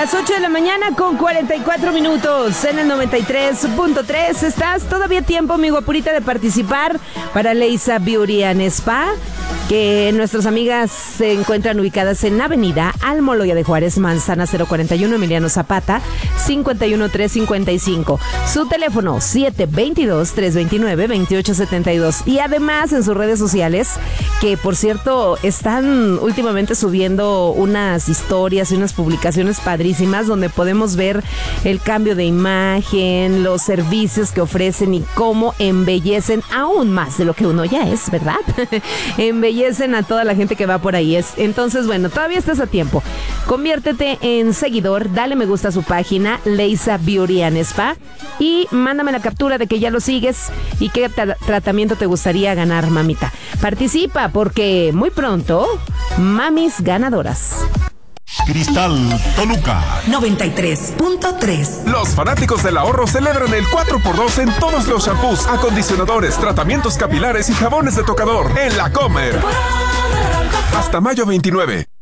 Las 8 de la mañana con 44 minutos en el 93.3. Estás todavía tiempo, mi guapurita, de participar para Leisa Beauty and Spa, que nuestras amigas se encuentran ubicadas en Avenida Almoloya de Juárez, Manzana 041, Emiliano Zapata, 51355. Su teléfono 722-329-2872. Y además en sus redes sociales, que por cierto están últimamente subiendo unas historias y unas publicaciones padrísimas donde podemos ver el cambio de imagen, los servicios que ofrecen y cómo embellecen aún más de lo que uno ya es, ¿verdad? Embellecen a toda la gente que va por ahí. Entonces, bueno, todavía estás a tiempo. Conviértete en seguidor, dale me gusta a su página, Leisa Beauty and Spa, y mándame la captura de que ya lo sigues y qué tratamiento te gustaría ganar, mamita. Participa porque muy pronto, mamis ganadoras. Cristal Toluca 93.3. Los fanáticos del ahorro celebran el 4x2 en todos los shampoos, acondicionadores, tratamientos capilares y jabones de tocador en La Comer. Hasta mayo 29.